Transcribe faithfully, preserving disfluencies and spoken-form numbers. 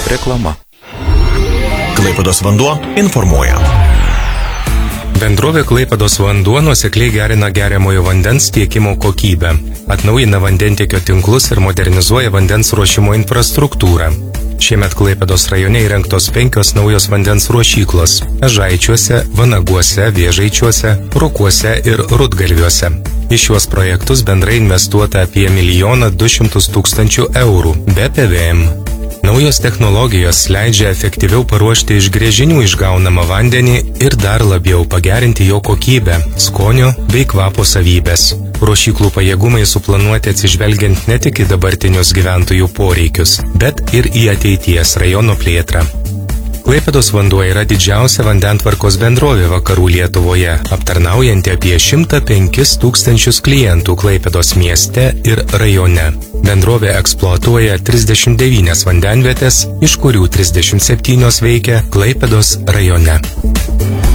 Reklama. Klaipėdos vanduo informuoja. Bendrovė Klaipėdos vanduo nuosekliai gerina geriamojo vandens tiekimo kokybę, atnaujina vandentiekio tinklus ir modernizuoja vandens ruošimo infrastruktūrą. Šiemet Klaipėdos rajone įrengtos penkios naujos vandens ruošyklos – Ežaičiuose, Vanaguose, Vėžaičiuose, Rukuose ir Rudgalviuose. Į šiuos projektus bendrai investuota apie milijoną du šimtus tūkstančių eurų be P V M. Naujos technologijos leidžia efektyviau paruošti iš gręžinių išgaunamą vandenį ir dar labiau pagerinti jo kokybę, skonio bei kvapo savybės. Ruošyklų pajėgumai suplanuoti atsižvelgiant ne tik į dabartinius gyventojų poreikius, bet ir į ateities rajono plėtrą. Klaipėdos vanduo yra didžiausia vandentvarkos bendrovė vakarų Lietuvoje, aptarnaujanti apie šimtą penkis tūkstančius klientų Klaipėdos mieste ir rajone. Bendrovė eksploatuoja trisdešimt devynias vandenvietes, iš kurių trisdešimt septynios veikia Klaipėdos rajone.